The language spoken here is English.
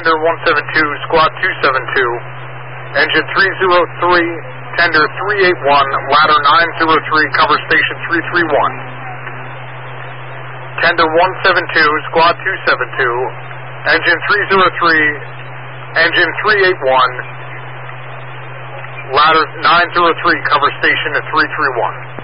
Tender 172, Squad 272, Engine 303, Tender 381, Ladder 903, cover Station 331. Tender 172, Squad 272, Engine 303, Engine 381, Ladder 903, cover Station at 331.